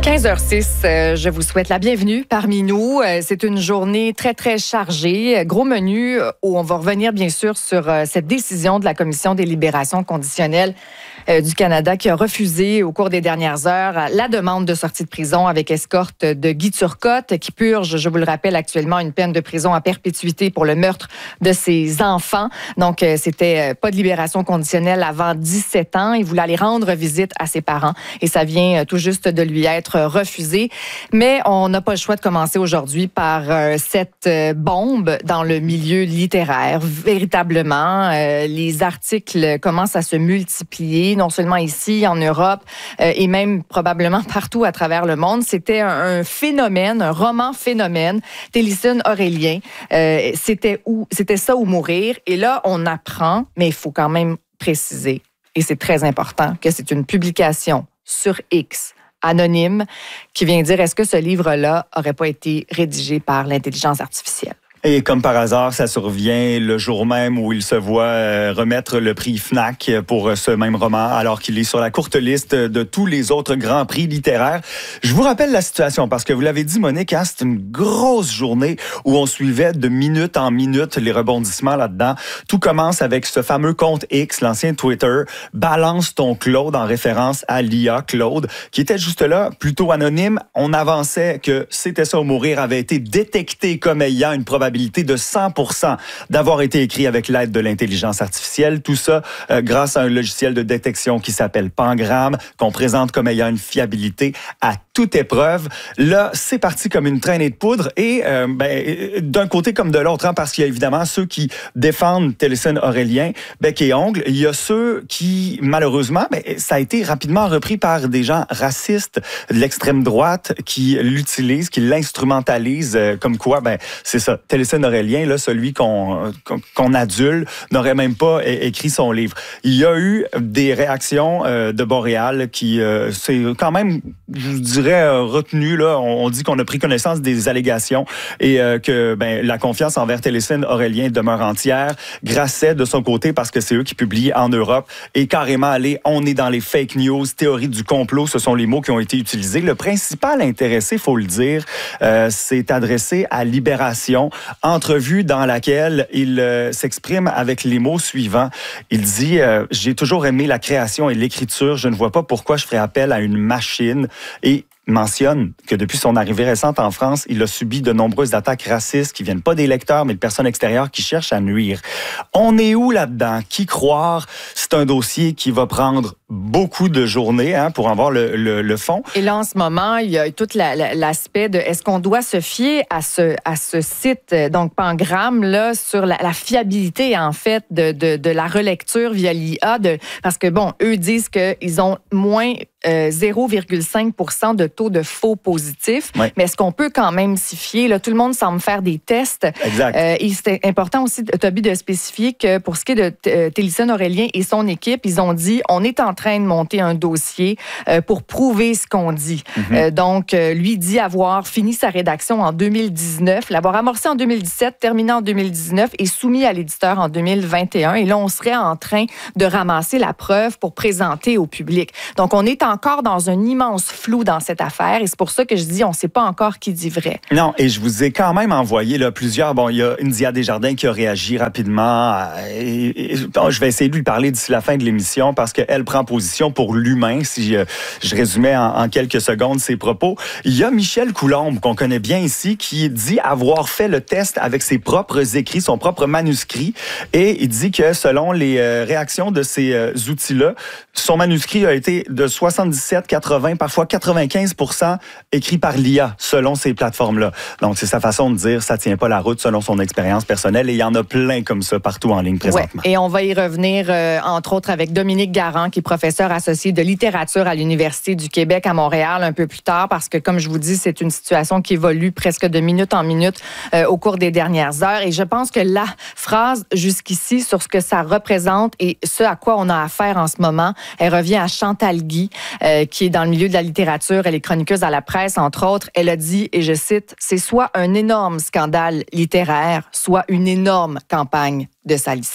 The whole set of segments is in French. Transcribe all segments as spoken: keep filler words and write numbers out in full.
quinze heures six, euh, je vous souhaite la bienvenue parmi nous. Euh, c'est une journée très, très chargée. Gros menu euh, où on va revenir, bien sûr, sur euh, cette décision de la Commission des libérations conditionnelles euh, du Canada qui a refusé au cours des dernières heures la demande de sortie de prison avec escorte de Guy Turcotte qui purge, je vous le rappelle, actuellement une peine de prison à perpétuité pour le meurtre de ses enfants. Donc, euh, c'était euh, pas de libération conditionnelle avant dix-sept ans. Il voulait aller rendre visite à ses parents et ça vient euh, tout juste de lui être refusé. Mais on n'a pas le choix de commencer aujourd'hui par euh, cette euh, bombe dans le milieu littéraire. Véritablement, euh, les articles commencent à se multiplier, non seulement ici, en Europe, euh, et même probablement partout à travers le monde. C'était un, un phénomène, un roman phénomène. Télésine Aurélien, euh, c'était, où, c'était ça ou mourir. Et là, on apprend, mais il faut quand même préciser, et c'est très important, que c'est une publication sur X, anonyme, qui vient dire est-ce que ce livre-là aurait pas été rédigé par l'intelligence artificielle? Et comme par hasard, ça survient le jour même où il se voit euh, remettre le prix F N A C pour ce même roman, alors qu'il est sur la courte liste de tous les autres grands prix littéraires. Je vous rappelle la situation, parce que vous l'avez dit, Monique, hein, c'est une grosse journée où on suivait de minute en minute les rebondissements là-dedans. Tout commence avec ce fameux compte X, l'ancien Twitter, « Balance ton Claude » en référence à l'I A Claude, qui était juste là, plutôt anonyme. On avançait que « C'était ça ou mourir » avait été détecté comme ayant une probabilité de cent pour cent d'avoir été écrit avec l'aide de l'intelligence artificielle. Tout ça euh, grâce à un logiciel de détection qui s'appelle Pangram, qu'on présente comme ayant une fiabilité à toute épreuve. Là, c'est parti comme une traînée de poudre et euh, ben, d'un côté comme de l'autre, hein, parce qu'il y a évidemment ceux qui défendent Télésine Aurélien, bec et ongle. Il y a ceux qui, malheureusement, ben, ça a été rapidement repris par des gens racistes de l'extrême droite qui l'utilisent, qui l'instrumentalisent, euh, comme quoi, ben, c'est ça. Télésine Aurélien, là, celui qu'on, qu'on adule, n'aurait même pas é- écrit son livre. Il y a eu des réactions euh, de Boréal qui, euh, c'est quand même, je dirais, euh, retenu. Là, on, on dit qu'on a pris connaissance des allégations et euh, que ben, la confiance envers Télésine Aurélien demeure entière. Grasset, de son côté, parce que c'est eux qui publient en Europe, et carrément allé, on est dans les fake news, théorie du complot, ce sont les mots qui ont été utilisés. Le principal intéressé, faut le dire, euh, c'est adressé à Libération. Entrevue dans laquelle il euh, s'exprime avec les mots suivants. Il dit euh, « J'ai toujours aimé la création et l'écriture. Je ne vois pas pourquoi je ferais appel à une machine. » Et mentionne que depuis son arrivée récente en France, il a subi de nombreuses attaques racistes qui viennent pas des lecteurs, mais de personnes extérieures qui cherchent à nuire. On est où là-dedans? Qui croire? C'est un dossier qui va prendre beaucoup de journées hein, pour en voir le, le, le fond. Et là, en ce moment, il y a tout la, la, l'aspect de est-ce qu'on doit se fier à ce, à ce site, donc Pangram, là, sur la, la fiabilité, en fait, de, de, de la relecture via l'I A, de, parce que, bon, eux disent qu'ils ont moins euh, zéro virgule cinq pour cent de taux de faux positifs, oui. Mais est-ce qu'on peut quand même s'y fier? Là, tout le monde semble faire des tests. Exact. Euh, et c'est important aussi, Toby, de spécifier que pour ce qui est de euh, Télésine Aurélien et son équipe, ils ont dit, on est en train de monter un dossier euh, pour prouver ce qu'on dit. Mm-hmm. Euh, donc, euh, lui dit avoir fini sa rédaction en deux mille dix-neuf, l'avoir amorcé en deux mille dix-sept, terminé en deux mille dix-neuf et soumis à l'éditeur en deux mille vingt et un. Et là, on serait en train de ramasser la preuve pour présenter au public. Donc, on est encore dans un immense flou dans cette affaire et c'est pour ça que je dis, on ne sait pas encore qui dit vrai. Non, et je vous ai quand même envoyé là, plusieurs... Bon, il y a India Desjardins qui a réagi rapidement. Et, et, bon, je vais essayer de lui parler d'ici la fin de l'émission parce qu'elle prend position pour l'humain, si je, je résumais en, en quelques secondes ses propos. Il y a Michel Coulombe, qu'on connaît bien ici, qui dit avoir fait le test avec ses propres écrits, son propre manuscrit, et il dit que selon les euh, réactions de ces euh, outils-là, son manuscrit a été de soixante-dix-sept, quatre-vingts, parfois quatre-vingt-quinze pour cent écrit par l'I A, selon ces plateformes-là. Donc, c'est sa façon de dire, ça tient pas la route selon son expérience personnelle, et il y en a plein comme ça partout en ligne présentement. Ouais, et on va y revenir, euh, entre autres, avec Dominique Garand, qui est professeur associé de littérature à l'Université du Québec à Montréal un peu plus tard, parce que, comme je vous dis, c'est une situation qui évolue presque de minute en minute euh, au cours des dernières heures. Et je pense que la phrase jusqu'ici sur ce que ça représente et ce à quoi on a affaire en ce moment, elle revient à Chantal Guy, euh, qui est dans le milieu de la littérature. Elle est chroniqueuse à la presse, entre autres. Elle a dit, et je cite, « C'est soit un énorme scandale littéraire, soit une énorme campagne de salissage. »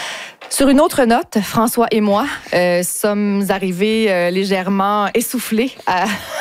Sur une autre note, François et moi euh, sommes arrivés euh, légèrement essoufflés à,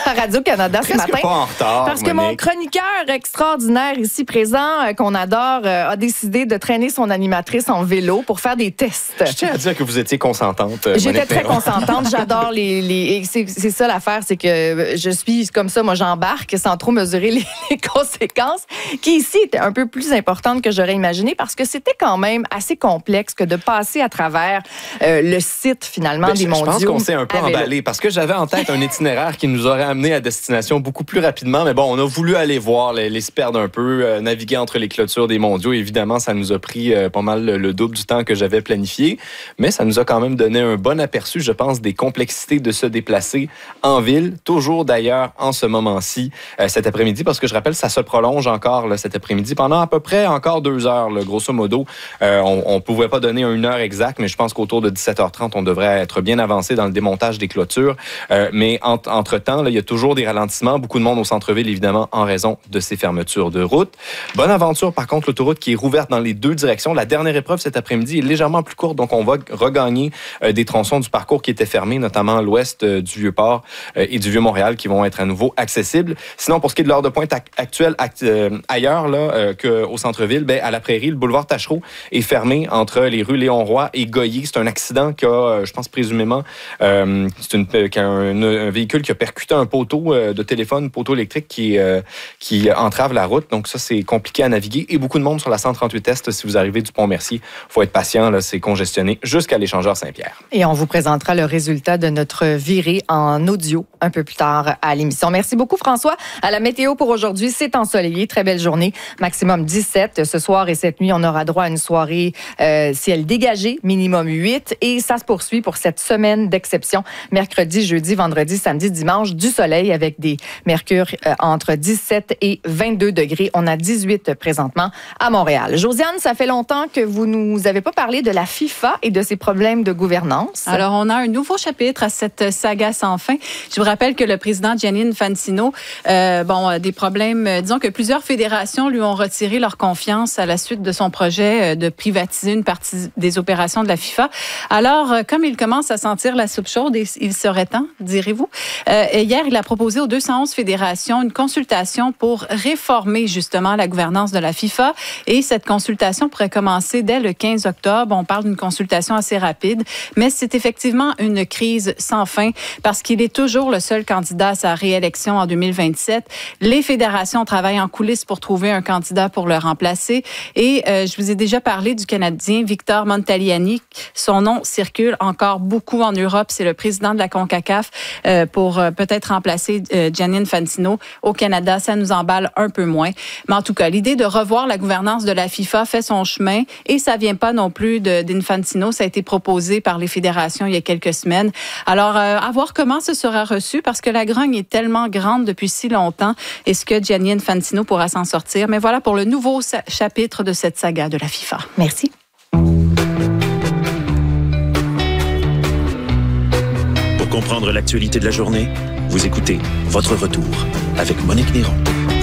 à Radio-Canada ce matin. Pas en retard, parce que Monique. mon chroniqueur extraordinaire ici présent, euh, qu'on adore, euh, a décidé de traîner son animatrice en vélo pour faire des tests. Je tiens à dire que vous étiez consentante. euh, J'étais Monique très Néron. consentante. J'adore les... les et c'est, c'est ça l'affaire, c'est que je suis comme ça, moi j'embarque sans trop mesurer les, les conséquences, qui ici étaient un peu plus importantes que j'aurais imaginé parce que c'était quand même assez complexe que de passer à travers euh, le site finalement Ben, des je, mondiaux. je pense qu'on s'est un peu à vélo. emballé parce que j'avais en tête un itinéraire qui nous aurait amené à destination beaucoup plus rapidement. Mais bon, on a voulu aller voir, les, les se perdre un peu, euh, naviguer entre les clôtures des mondiaux. Évidemment, ça nous a pris euh, pas mal le, le double du temps que j'avais planifié. Mais ça nous a quand même donné un bon aperçu, je pense, des complexités de se déplacer en ville. Toujours d'ailleurs en ce moment-ci, euh, cet après-midi, parce que je rappelle, ça se prolonge encore là, cet après-midi pendant à peu près encore deux heures, là, grosso modo. Euh, on ne pouvait pas donner une heure exacte, mais je pense qu'autour de dix-sept heures trente, on devrait être bien avancé dans le démontage des clôtures. Euh, mais en, entre-temps, là, il y a toujours des ralentissements. Beaucoup de monde au centre-ville, évidemment, en raison de ces fermetures de route. Bonne aventure, par contre, l'autoroute qui est rouverte dans les deux directions. La dernière épreuve cet après-midi est légèrement plus courte, donc on va regagner euh, des tronçons du parcours qui étaient fermés, notamment l'ouest euh, du Vieux-Port euh, et du Vieux-Montréal, qui vont être à nouveau accessibles. Sinon, pour ce qui est de l'heure de pointe ac- actuelle act- euh, ailleurs là, euh, qu'au centre-ville, ben, à la Prairie, le boulevard Tachereau est fermé entre les rues Léon-Roy et Goyer. C'est un accident qui a, euh, je pense présumément, euh, c'est une, euh, un, un véhicule qui a percuté un poteau euh, de téléphone, un poteau électrique qui, euh, qui entrave la route. Donc ça, c'est compliqué à naviguer. Et beaucoup de monde sur la cent trente-huit Est, si vous arrivez du Pont-Mercier. Il faut être patient, là, c'est congestionné jusqu'à l'échangeur Saint-Pierre. Et on vous présentera le résultat de notre virée en audio un peu plus tard à l'émission. Merci beaucoup, François. À la météo pour aujourd'hui, c'est ensoleillé. Très belle journée. Maximum dix-sept. Ce soir et cette nuit, on aura droit à une soirée euh, ciel dégagé, minimum huit. Et ça se poursuit pour cette semaine d'exception. Mercredi, jeudi, vendredi, samedi, dimanche, du soleil avec des mercures euh, entre dix-sept et vingt-deux degrés. On a dix-huit présentement à Montréal. Josiane, ça fait longtemps que vous nous avez pas parlé de la FIFA et de ses problèmes de gouvernance. Alors, on a un nouveau chapitre à cette saga sans fin. Je vous rappelle que le président Gianni Infantino, euh, bon, des problèmes, euh, disons que plusieurs fédérations lui ont retiré leur confiance à la suite de son projet de privatiser une partie des opérations de la FIFA. Alors, euh, comme il commence à sentir la soupe chaude, et il serait temps, direz-vous, euh, hier, il a proposé aux deux cent onze fédérations une consultation pour réformer justement la gouvernance de la FIFA. Et cette consultation pourrait commencer dès le quinze octobre. On parle d'une consultation assez rapide, mais c'est effectivement une crise sans fin parce qu'il est toujours le seul candidat à sa réélection en deux mille vingt-sept. Les fédérations travaillent en coulisses pour trouver un candidat pour le remplacer. Et euh, je vous ai déjà parlé du Canadien Victor Montagliani. Son nom circule encore beaucoup en Europe. C'est le président de la CONCACAF euh, pour euh, peut-être remplacer euh, Gianni Infantino. Au Canada, ça nous emballe un peu moins. Mais en tout cas, l'idée de revoir la gouvernance de la FIFA fait son chemin et ça vient pas non plus de, d'Infantino. Ça a été proposé par les fédérations il y a quelques semaines. Alors, euh, à voir comment ce sera reçu parce que la grogne est tellement grande depuis si longtemps. Est-ce que Gianni Infantino pourra s'en sortir? Mais voilà pour le nouveau sa- chapitre de cette saga de la FIFA. Merci. Pour comprendre l'actualité de la journée, vous écoutez Votre Retour avec Monique Néron.